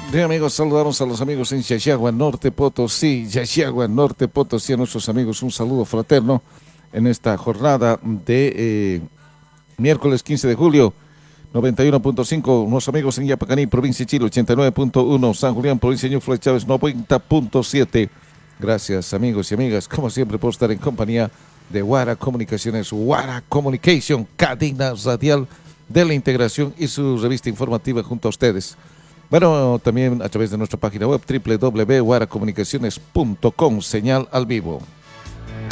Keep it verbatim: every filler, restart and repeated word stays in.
Bien, amigos, saludamos a los amigos en Yaxagua, Norte Potosí, Yaxagua, Norte Potosí, a nuestros amigos un saludo fraterno en esta jornada de eh, miércoles quince de julio, noventa y uno punto cinco, nuestros amigos en Yapacaní, provincia de Chile, ochenta y nueve punto uno, San Julián, provincia de Ñuflo Chávez, noventa punto siete. Gracias, amigos y amigas, como siempre, por estar en compañía de Guara Comunicaciones, Guara Communication, cadena radial de la integración y su revista informativa junto a ustedes. Bueno, también a través de nuestra página web doble u doble u doble u punto guara comunicaciones punto com, señal al vivo.